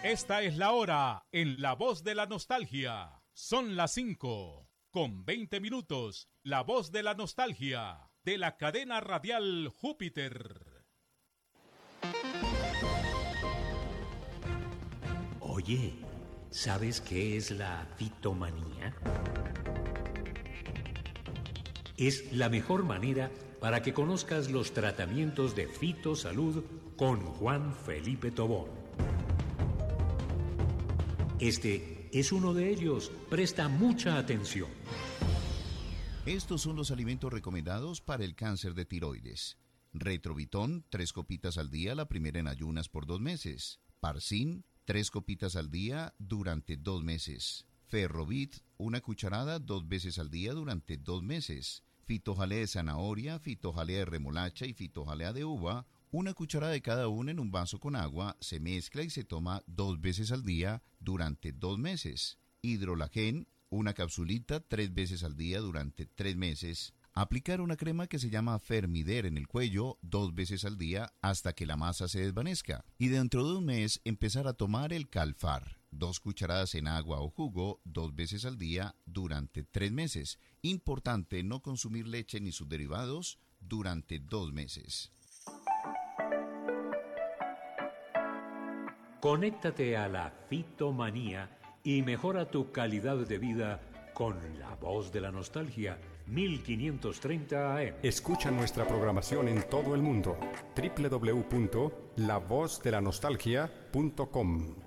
Esta es la hora en La Voz de la Nostalgia. Son las 5:20. La Voz de la Nostalgia, de la cadena radial Júpiter. Oye, ¿sabes qué es la fitomanía? Es la mejor manera para que conozcas los tratamientos de fitosalud con Juan Felipe Tobón. Este es uno de ellos. Presta mucha atención. Estos son los alimentos recomendados para el cáncer de tiroides. Retrovitón, 3 copitas al día, la primera en ayunas por 2 meses. Parsin, 3 copitas al día durante 2 meses. Ferrovit, 1 cucharada 2 veces al día durante 2 meses. Fitojalea de zanahoria, fitojalea de remolacha y fitojalea de uva, 1 cucharada de cada una en un vaso con agua, se mezcla y se toma 2 veces al día durante 2 meses. Hidrolagen, 1 capsulita 3 veces al día durante 3 meses. Aplicar una crema que se llama Fermider en el cuello 2 veces al día hasta que la masa se desvanezca. Y dentro de un mes empezar a tomar el Calfar, 2 cucharadas en agua o jugo 2 veces al día durante 3 meses. Importante no consumir leche ni sus derivados durante 2 meses. Conéctate a la fitomanía y mejora tu calidad de vida con La Voz de la Nostalgia, 1530 AM. Escucha nuestra programación en todo el mundo. www.lavozdelanostaljia.com